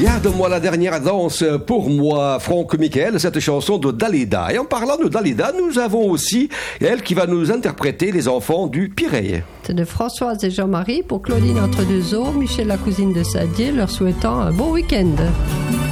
Garde-moi la dernière danse pour moi, Franck Michael, cette chanson de Dalida. Et en parlant de Dalida, nous avons aussi elle qui va nous interpréter Les enfants du Pirée. C'est de Françoise et Jean-Marie pour Claudine Entre deux eaux, Michel la cousine de Sadier, leur souhaitant un bon week-end.